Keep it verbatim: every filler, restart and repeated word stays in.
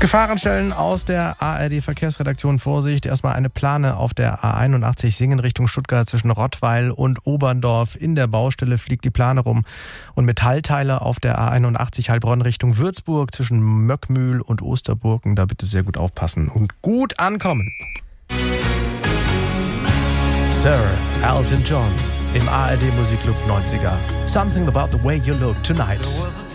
Gefahrenstellen aus der A R D-Verkehrsredaktion. Vorsicht, erstmal eine Plane auf der A einundachtzig Singen Richtung Stuttgart zwischen Rottweil und Oberndorf. In der Baustelle fliegt die Plane rum. Und Metallteile auf der A einundachtzig Heilbronn Richtung Würzburg zwischen Möckmühl und Osterburgen. Da bitte sehr gut aufpassen und gut ankommen. Sir Elton John im A R D Musikclub neunziger. Something about the way you look tonight.